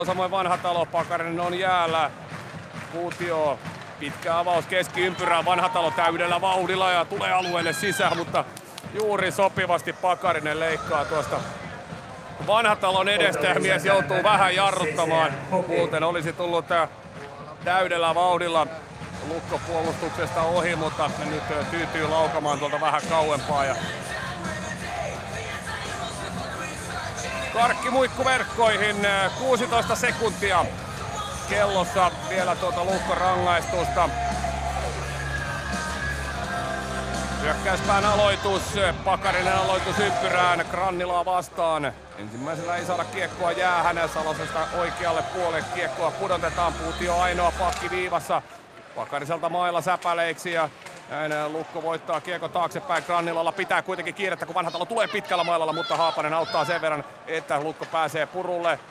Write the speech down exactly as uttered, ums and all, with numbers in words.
Samoin Vanhatalo, Pakarinen on jäällä. Kuutio, pitkä avaus keskiympyrään, Vanhatalo täydellä vauhdilla ja tulee alueelle sisään, mutta juuri sopivasti Pakarinen leikkaa tuosta Vanhatalon edestä ja mies joutuu vähän jarruttamaan. Muuten olisi tullut täydellä vauhdilla Lukko puolustuksesta ohi, mutta nyt tyytyy laukamaan tuolta vähän kauempaa. Ja Karkki muikku verkkoihin, kuusitoista sekuntia kellossa vielä tuota Lukkon rangaistusta. Hyökkäyspään aloitus, Pakarinen aloitus ympyrään Grannilaa vastaan. Ensimmäisellä ei saada kiekkoa jäähän, Salosesta oikealle puolelle kiekkoa pudotetaan, Puutio ainoa pakki viivassa. Pakariselta mailla säpäleiksi ja näin Lukko voittaa kiekko taaksepäin. Grannilalla pitää kuitenkin kiirettä, kun Vanhatalo tulee pitkällä mailalla, mutta Haapanen auttaa sen verran, että Lukko pääsee purulle.